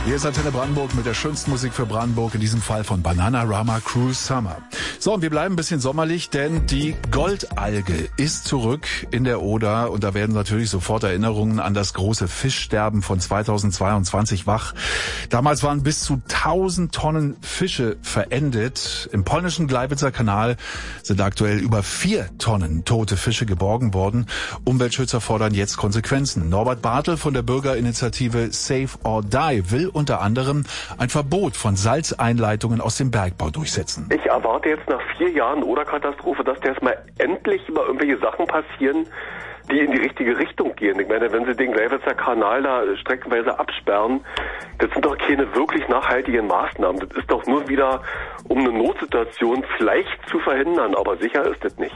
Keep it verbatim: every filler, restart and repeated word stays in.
Hier ist Antenne Brandenburg mit der schönsten Musik für Brandenburg, in diesem Fall von Bananarama Cruise Summer. So, und wir bleiben ein bisschen sommerlich, denn die Goldalge ist zurück in der Oder und da werden natürlich sofort Erinnerungen an das große Fischsterben von zweitausendzweiundzwanzig wach. Damals waren bis zu tausend Tonnen Fische verendet. Im polnischen Gleiwitzer Kanal sind aktuell über vier Tonnen tote Fische geborgen worden. Umweltschützer fordern jetzt Konsequenzen. Norbert Bartel von der Bürgerinitiative Save or Die will unter anderem ein Verbot von Salzeinleitungen aus dem Bergbau durchsetzen. Ich erwarte jetzt nach vier Jahren Oder-Katastrophe, dass jetzt mal endlich mal irgendwelche Sachen passieren, die in die richtige Richtung gehen. Ich meine, wenn sie den Gleiwitzer Kanal da streckenweise absperren, das sind doch keine wirklich nachhaltigen Maßnahmen. Das ist doch nur wieder, um eine Notsituation vielleicht zu verhindern, aber sicher ist das nicht.